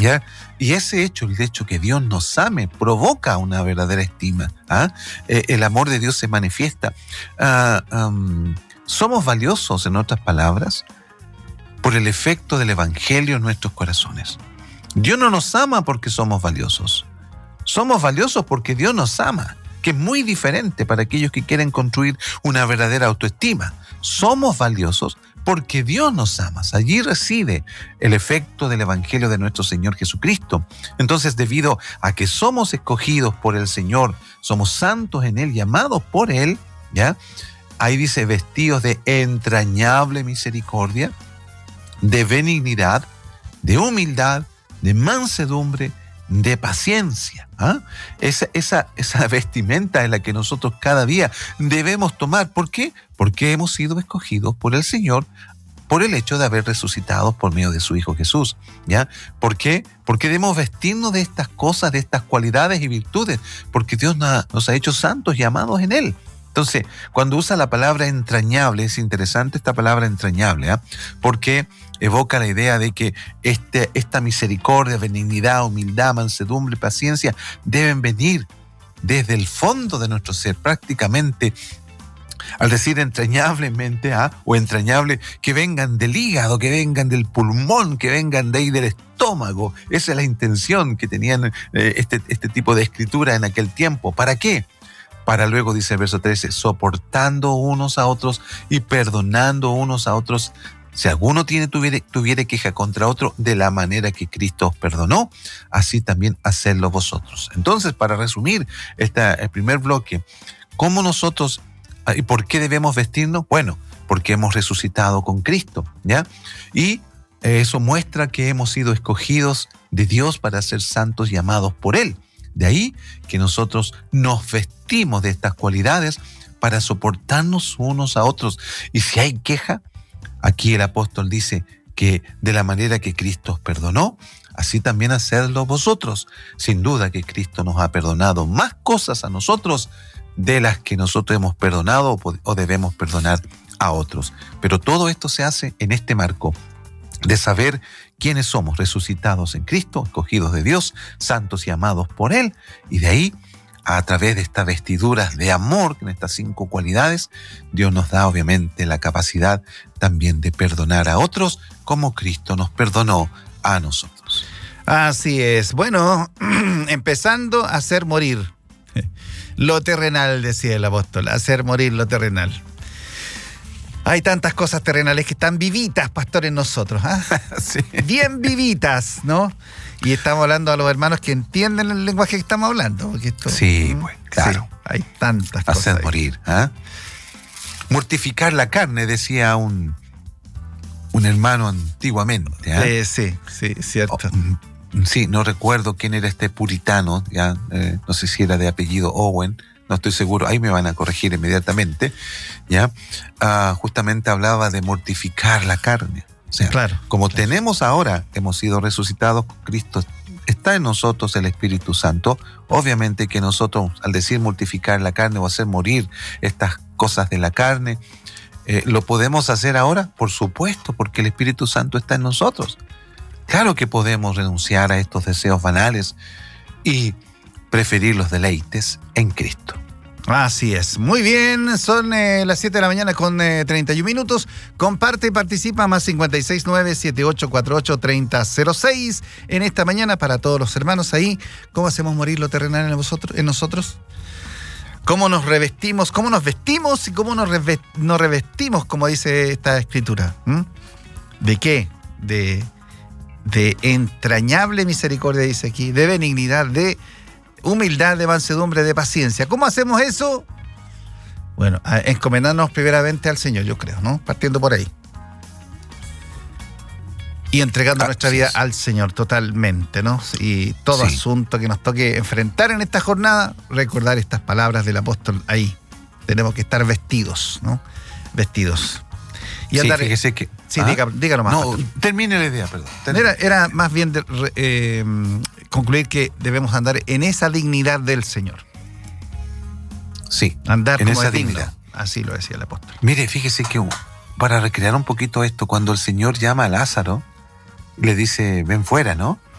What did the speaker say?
¿Ya? Y ese hecho, el hecho que Dios nos ame, provoca una verdadera estima. El amor de Dios se manifiesta. Somos valiosos, en otras palabras, por el efecto del Evangelio en nuestros corazones. Dios no nos ama porque somos valiosos. Somos valiosos porque Dios nos ama, que es muy diferente para aquellos que quieren construir una verdadera autoestima. Somos valiosos porque Dios nos ama. Allí reside el efecto del Evangelio de nuestro Señor Jesucristo. Entonces, debido a que somos escogidos por el Señor, somos santos en Él, llamados por Él, ¿ya? Ahí dice, vestidos de entrañable misericordia, de benignidad, de humildad, de mansedumbre, de paciencia. Esa vestimenta es la que nosotros cada día debemos tomar. ¿Por qué? Porque hemos sido escogidos por el Señor por el hecho de haber resucitado por medio de su Hijo Jesús. ¿Ya? ¿Por qué? Porque debemos vestirnos de estas cosas, de estas cualidades y virtudes, porque Dios nos ha hecho santos y amados en Él. Entonces, cuando usa la palabra entrañable, es interesante esta palabra entrañable, porque evoca la idea de que esta misericordia, benignidad, humildad, mansedumbre, paciencia deben venir desde el fondo de nuestro ser, prácticamente. Al decir entrañablemente o entrañable, que vengan del hígado, que vengan del pulmón, que vengan de ahí del estómago. Esa es la intención que tenían este tipo de escritura en aquel tiempo. ¿Para qué? Para luego, dice el verso 13, soportando unos a otros y perdonando unos a otros, si alguno tuviere queja contra otro, de la manera que Cristo os perdonó, así también hacedlo vosotros. Entonces, para resumir el primer bloque, ¿cómo nosotros y por qué debemos vestirnos? Bueno, porque hemos resucitado con Cristo, ¿ya? Y eso muestra que hemos sido escogidos de Dios para ser santos y amados por Él. De ahí que nosotros nos vestimos de estas cualidades para soportarnos unos a otros. Y si hay queja, aquí el apóstol dice que de la manera que Cristo os perdonó, así también hacedlo vosotros. Sin duda que Cristo nos ha perdonado más cosas a nosotros de las que nosotros hemos perdonado o debemos perdonar a otros. Pero todo esto se hace en este marco de saber quiénes somos, resucitados en Cristo, escogidos de Dios, santos y amados por Él, y de ahí, a través de estas vestiduras de amor, en estas 5 cualidades, Dios nos da obviamente la capacidad también de perdonar a otros, como Cristo nos perdonó a nosotros. Así es. Bueno, empezando a hacer morir lo terrenal, decía el apóstol, hacer morir lo terrenal. Hay tantas cosas terrenales que están vivitas, pastor, en nosotros. Sí. Bien vivitas, ¿no? Y estamos hablando a los hermanos que entienden el lenguaje que estamos hablando. Porque esto, sí, pues, claro. Sí, hay tantas cosas. Hacer morir. Mortificar la carne, decía un hermano antiguamente. Sí, cierto. Sí, no recuerdo quién era este puritano, ya no sé si era de apellido Owen, no estoy seguro, ahí me van a corregir inmediatamente, ¿ya? Justamente hablaba de mortificar la carne. O sea, como tenemos ahora, hemos sido resucitados con Cristo, está en nosotros el Espíritu Santo, obviamente que nosotros, al decir mortificar la carne o hacer morir estas cosas de la carne, ¿lo podemos hacer ahora? Por supuesto, porque el Espíritu Santo está en nosotros. Claro que podemos renunciar a estos deseos banales y preferir los deleites en Cristo. Así es. Muy bien, son las 7 de la mañana con 31 minutos. Comparte y participa, más 569-7848-3006 en esta mañana para todos los hermanos ahí. ¿Cómo hacemos morir lo terrenal en nosotros? ¿Cómo nos revestimos? ¿Cómo nos vestimos y cómo nos revestimos, como dice esta escritura? ¿De qué? De entrañable misericordia, dice aquí, de benignidad, de humildad, de mansedumbre, de paciencia. ¿Cómo hacemos eso? Bueno, encomendándonos primeramente al Señor, yo creo, ¿no? Partiendo por ahí. Y entregando nuestra vida al Señor totalmente, ¿no? Y todo asunto que nos toque enfrentar en esta jornada, recordar estas palabras del apóstol ahí. Tenemos que estar vestidos, ¿no? Vestidos. Y andar, fíjese que... Sí, dígalo más. No, termine la idea, perdón. Era más bien concluir que debemos andar en esa dignidad del Señor. Sí, andar en como esa es digno. dignidad. Así lo decía el apóstol. Mire, fíjese que para recrear un poquito esto, cuando el Señor llama a Lázaro, le dice, ven fuera, ¿no?